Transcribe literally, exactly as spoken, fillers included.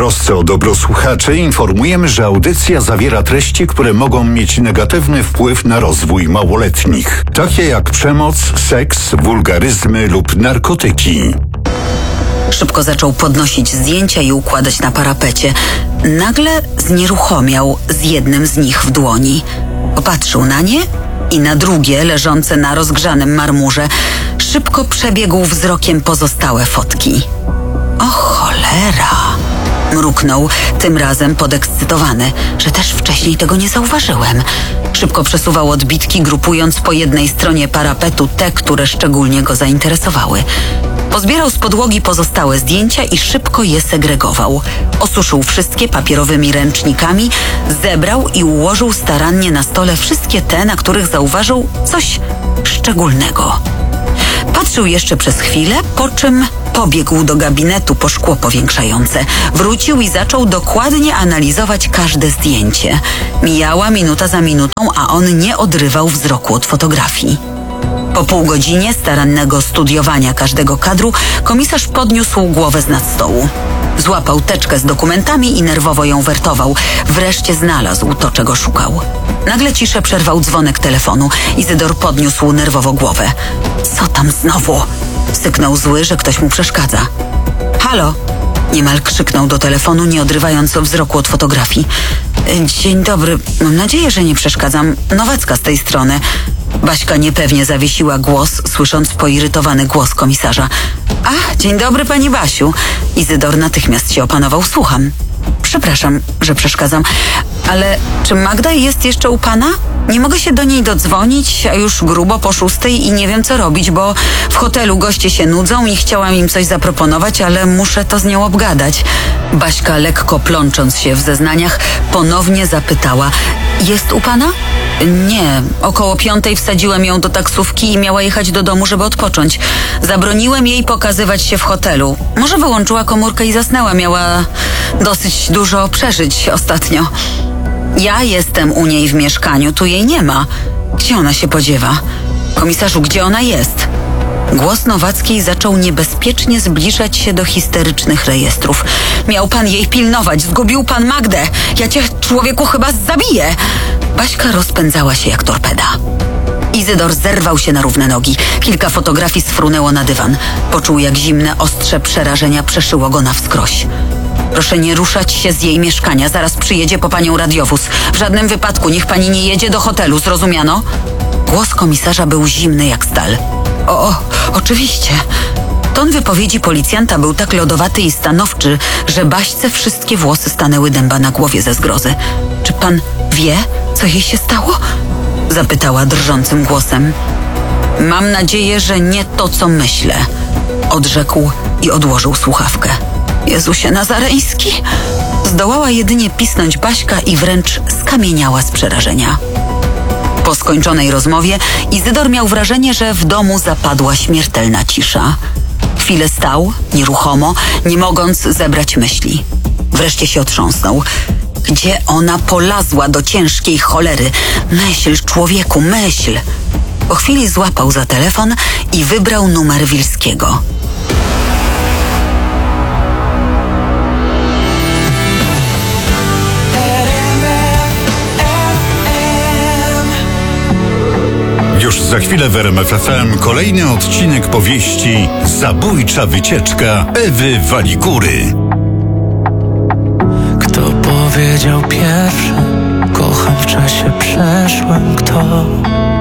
trosce o dobro słuchaczy informujemy, że audycja zawiera treści, które mogą mieć negatywny wpływ na rozwój małoletnich, takie jak przemoc, seks, wulgaryzmy lub narkotyki. Szybko zaczął podnosić zdjęcia i układać na parapecie. Nagle znieruchomiał z jednym z nich w dłoni. Popatrzył na nie i na drugie, leżące na rozgrzanym marmurze. Szybko przebiegł wzrokiem pozostałe fotki. O cholera! Mruknął, tym razem podekscytowany, że też wcześniej tego nie zauważyłem. Szybko przesuwał odbitki, grupując po jednej stronie parapetu te, które szczególnie go zainteresowały. Pozbierał z podłogi pozostałe zdjęcia i szybko je segregował. Osuszył wszystkie papierowymi ręcznikami, zebrał i ułożył starannie na stole wszystkie te, na których zauważył coś szczególnego. Patrzył jeszcze przez chwilę, po czym pobiegł do gabinetu po szkło powiększające. Wrócił i zaczął dokładnie analizować każde zdjęcie. Mijała minuta za minutą, a on nie odrywał wzroku od fotografii. Po pół godzinie starannego studiowania każdego kadru komisarz podniósł głowę z nad stołu. Złapał teczkę z dokumentami i nerwowo ją wertował. Wreszcie znalazł to, czego szukał. Nagle ciszę przerwał dzwonek telefonu. Izydor podniósł nerwowo głowę. Co tam znowu? Syknął zły, że ktoś mu przeszkadza. Halo? Niemal krzyknął do telefonu, nie odrywając wzroku od fotografii. Dzień dobry. Mam nadzieję, że nie przeszkadzam. Nowacka z tej strony. Baśka niepewnie zawiesiła głos, słysząc poirytowany głos komisarza. A, dzień dobry, pani Basiu. Izydor natychmiast się opanował. Słucham. Przepraszam, że przeszkadzam, ale czy Magda jest jeszcze u pana? Nie mogę się do niej dodzwonić, a już grubo po szóstej i nie wiem, co robić, bo w hotelu goście się nudzą i chciałam im coś zaproponować, ale muszę to z nią obgadać. Baśka, lekko plącząc się w zeznaniach, ponownie zapytała. Jest u pana? Nie. Około piątej wsadziłem ją do taksówki i miała jechać do domu, żeby odpocząć. Zabroniłem jej pokazywać się w hotelu. Może wyłączyła komórkę i zasnęła. Miała dosyć dużo przeżyć ostatnio. Ja jestem u niej w mieszkaniu, tu jej nie ma. Gdzie ona się podziewa? Komisarzu, gdzie ona jest? Głos Nowackiej zaczął niebezpiecznie zbliżać się do histerycznych rejestrów. Miał pan jej pilnować, zgubił pan Magdę. Ja cię, człowieku, chyba zabiję. Baśka rozpędzała się jak torpeda. Izydor zerwał się na równe nogi. Kilka fotografii sfrunęło na dywan. Poczuł, jak zimne ostrze przerażenia przeszyło go na wskroś. Proszę nie ruszać się z jej mieszkania. Zaraz przyjedzie po panią radiowóz. W żadnym wypadku niech pani nie jedzie do hotelu. Zrozumiano? Głos komisarza był zimny jak stal. O, o, oczywiście. Ton wypowiedzi policjanta był tak lodowaty i stanowczy, że Baśce wszystkie włosy stanęły dęba na głowie ze zgrozy. Czy pan wie, co jej się stało? Zapytała drżącym głosem. Mam nadzieję, że nie to, co myślę. Odrzekł i odłożył słuchawkę. Jezusie Nazareński! Zdołała jedynie pisnąć Baśka i wręcz skamieniała z przerażenia. Po skończonej rozmowie Izydor miał wrażenie, że w domu zapadła śmiertelna cisza. Chwilę stał, nieruchomo, nie mogąc zebrać myśli. Wreszcie się otrząsnął. Gdzie ona polazła do ciężkiej cholery? Myśl, człowieku, myśl! Po chwili złapał za telefon i wybrał numer Wilskiego. Już za chwilę w R M F F M kolejny odcinek powieści Zabójcza wycieczka Ewy Waligury. Kto powiedział pierwszy? Kocham w czasie przeszłym. Kto?